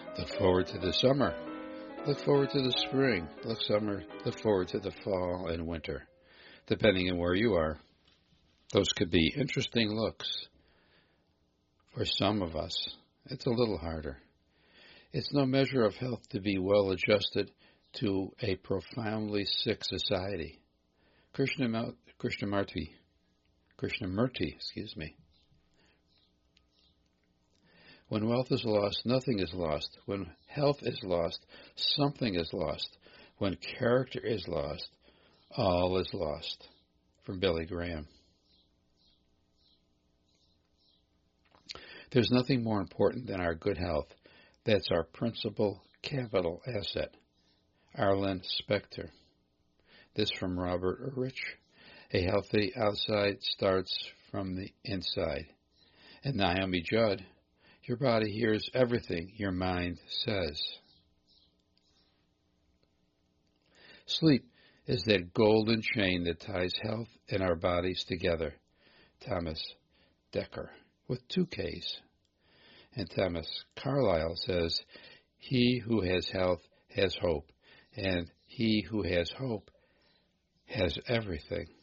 Look forward to the summer. Look forward to the spring. Look forward to the fall and winter, depending on where you are. Those could be interesting looks. For some of us, it's a little harder. It's no measure of health to be well adjusted to a profoundly sick society. Krishnamurti, excuse me. When wealth is lost, nothing is lost. When health is lost, something is lost. When character is lost, all is lost. From Billy Graham. There's nothing more important than our good health. That's our principal capital asset. Arlen Specter. This from Robert Urich. A healthy outside starts from the inside. And Naomi Judd. Your body hears everything your mind says. Sleep is that golden chain that ties health and our bodies together. Thomas Decker, with 2 Ks. And Thomas Carlyle says, he who has health has hope, and he who has hope has everything.